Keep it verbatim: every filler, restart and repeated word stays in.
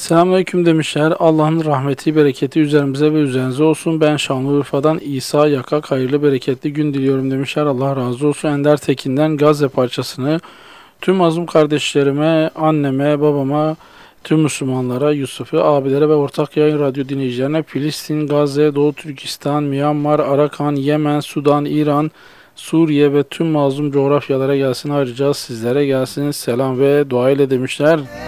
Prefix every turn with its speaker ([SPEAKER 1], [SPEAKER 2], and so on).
[SPEAKER 1] Selamünaleyküm demişler. Allah'ın rahmeti, bereketi üzerimize ve üzerinize olsun. Ben Şanlıurfa'dan İsa Yakak hayırlı bereketli gün diliyorum demişler. Allah razı olsun. Ender Tekin'den Gazze parçasını tüm mazlum kardeşlerime, anneme, babama, tüm Müslümanlara, Yusuf'u, abilere ve ortak yayın radyo dinleyicilerine Filistin, Gazze, Doğu Türkistan, Myanmar, Arakan, Yemen, Sudan, İran, Suriye ve tüm mazlum coğrafyalara gelsin. Ayrıca sizlere gelsin. Selam ve dua ile demişler.